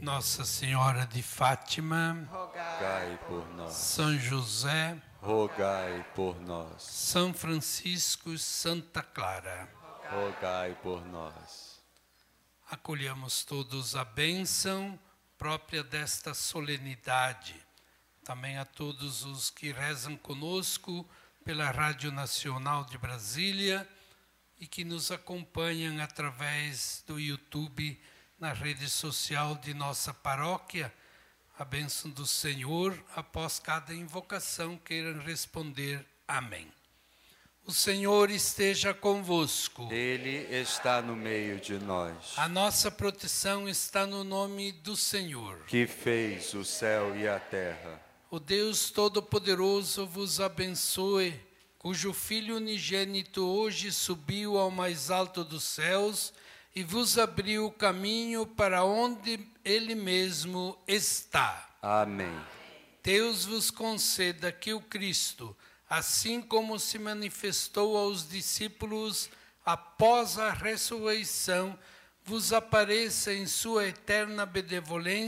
Nossa Senhora de Fátima, rogai por nós. São José, Rogai por nós. São Francisco e Santa Clara, Rogai por nós. acolhamos todos a bênção própria desta solenidade. Também a todos os que rezam conosco pela Rádio Nacional de Brasília e que nos acompanham através do YouTube, na rede social de nossa paróquia. A bênção do Senhor, após cada invocação, queiram responder amém. O Senhor esteja convosco. Ele está no meio de nós. A nossa proteção está no nome do Senhor, Que fez o céu e a terra. O Deus Todo-Poderoso vos abençoe, cujo Filho unigênito hoje subiu ao mais alto dos céus e vos abriu o caminho para onde Ele mesmo está. Amém. Deus vos conceda que o Cristo, assim como se manifestou aos discípulos após a ressurreição, vos apareça em sua eterna benevolência